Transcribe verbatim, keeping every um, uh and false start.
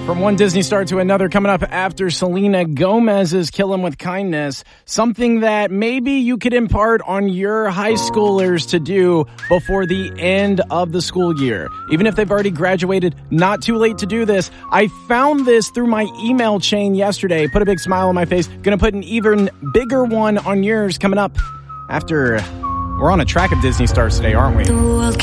From one Disney star to another, coming up after Selena Gomez's Kill 'Em With Kindness, something that maybe you could impart on your high schoolers to do before the end of the school year. Even if they've already graduated, not too late to do this. I found this through my email chain yesterday. Put a big smile on my face. Gonna put an even bigger one on yours coming up after... We're on a track of Disney stars today, aren't we? The world